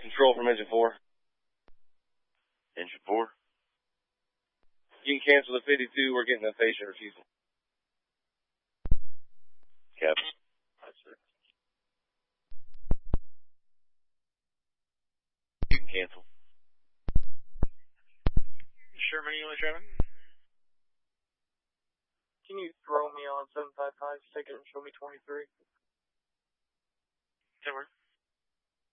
Control from engine 4. Engine 4. You can cancel the 52. We're getting a patient refusal. Cap. You can cancel. Sherman, English, Sherman. Can you throw me on 755 ticket and show me 23? That works.